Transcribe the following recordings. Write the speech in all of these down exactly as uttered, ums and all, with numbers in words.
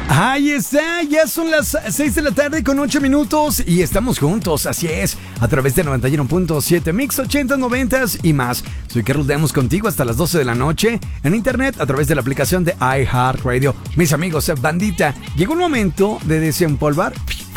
Ahí está, ya son las seis de la tarde con ocho minutos y estamos juntos, así es, a través de noventa y uno punto siete Mix ochentas, noventas y más. Soy Carlos Demos contigo hasta las doce de la noche en internet a través de la aplicación de iHeartRadio. Mis amigos, bandita, llegó el momento de desempolvar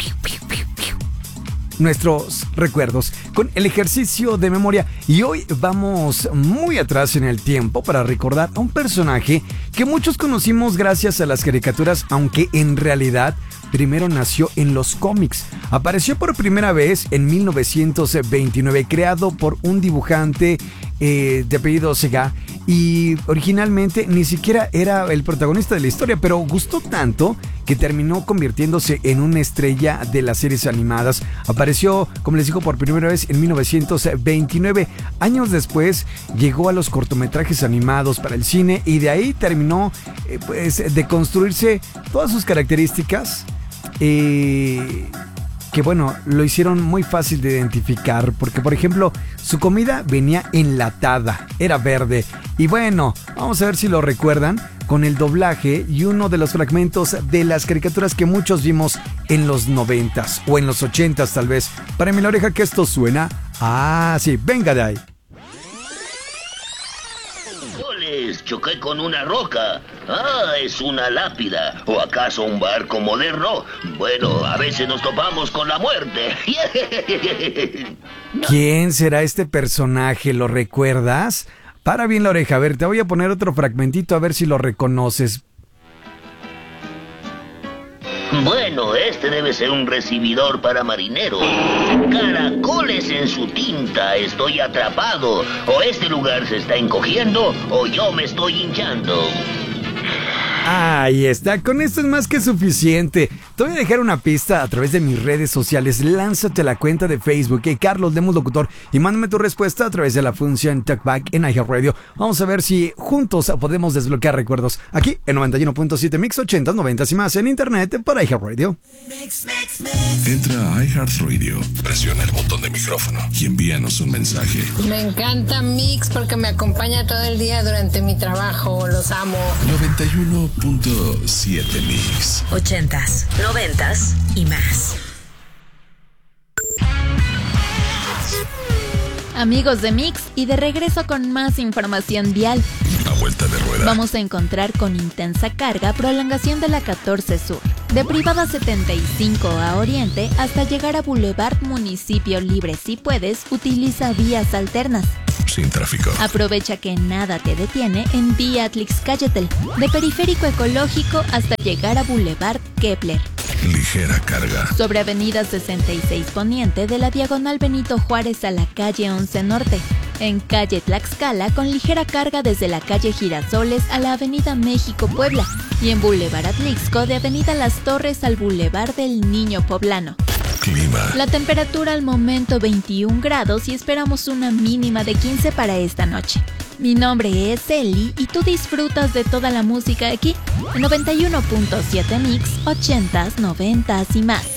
nuestros recuerdos con el ejercicio de memoria y hoy vamos muy atrás en el tiempo para recordar a un personaje que muchos conocimos gracias a las caricaturas, aunque en realidad primero nació en los cómics. Apareció por primera vez en mil novecientos veintinueve, creado por un dibujante eh, de apellido Sega, y originalmente ni siquiera era el protagonista de la historia, pero gustó tanto que terminó convirtiéndose en una estrella de las series animadas. Apareció, como les digo, por primera vez en mil novecientos veintinueve. Años después llegó a los cortometrajes animados para el cine y de ahí terminó eh, pues, de construirse todas sus características. Eh, que bueno, lo hicieron muy fácil de identificar, porque por ejemplo, su comida venía enlatada, era verde, y bueno, vamos a ver si lo recuerdan con el doblaje y uno de los fragmentos de las caricaturas que muchos vimos en los noventas o en los ochentas tal vez. Para mi la oreja que esto suena, ah sí, venga de ahí. Choqué con una roca. Ah, es una lápida. ¿O acaso un barco moderno? Bueno, a veces nos topamos con la muerte. ¿Quién será este personaje? ¿Lo recuerdas? Para bien la oreja. A ver, te voy a poner otro fragmentito a ver si lo reconoces. Bueno, este debe ser un recibidor para marineros. Caracoles en su tinta, estoy atrapado. O este lugar se está encogiendo, o yo me estoy hinchando. Ahí está, con esto es más que suficiente. Te voy a dejar una pista a través de mis redes sociales. Lánzate a la cuenta de Facebook, eh, Carlos Demos Locutor, y mándame tu respuesta a través de la función Talkback en iHeartRadio. Vamos a ver si juntos podemos desbloquear recuerdos aquí en noventa y uno punto siete Mix ochentas, noventas y más en internet para iHeartRadio. Entra a iHeartRadio, presiona el botón de micrófono y envíanos un mensaje. Me encanta Mix porque me acompaña todo el día durante mi trabajo. Los amo. noventa y uno punto siete Mix ochentas, noventas y más. Amigos de Mix, y de regreso con más información vial. A vuelta de rueda. Vamos a encontrar con intensa carga prolongación de la catorce Sur, de Privada setenta y cinco a Oriente hasta llegar a Boulevard Municipio Libre. Si puedes, utiliza vías alternas. Sin tráfico. Aprovecha que nada te detiene en Vía Atlixcáyotl, de Periférico Ecológico hasta llegar a Boulevard Kepler. Ligera carga. Sobre Avenida sesenta y seis Poniente, de la Diagonal Benito Juárez a la Calle once Norte. En Calle Tlaxcala, con ligera carga desde la Calle Girasoles a la Avenida México Puebla. Y en Boulevard Atlixco, de Avenida Las Torres al Boulevard del Niño Poblano. Clima. La temperatura al momento veintiún grados y esperamos una mínima de quince para esta noche. Mi nombre es Eli y tú disfrutas de toda la música aquí en noventa y uno punto siete Mix ochentas, noventas y más.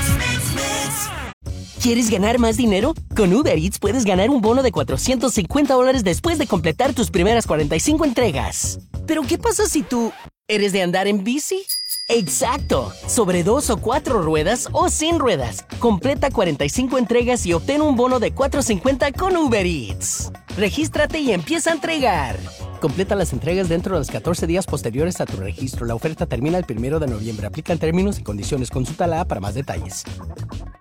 ¿Quieres ganar más dinero? Con Uber Eats puedes ganar un bono de cuatrocientos cincuenta dólares después de completar tus primeras cuarenta y cinco entregas. ¿Pero qué pasa si tú eres de andar en bici? ¡Exacto! Sobre dos o cuatro ruedas o sin ruedas. Completa cuarenta y cinco entregas y obtén un bono de cuatrocientos cincuenta con Uber Eats. Regístrate y empieza a entregar. Completa las entregas dentro de los catorce días posteriores a tu registro. La oferta termina el primero de noviembre. Aplican términos y condiciones. Consulta la A para más detalles.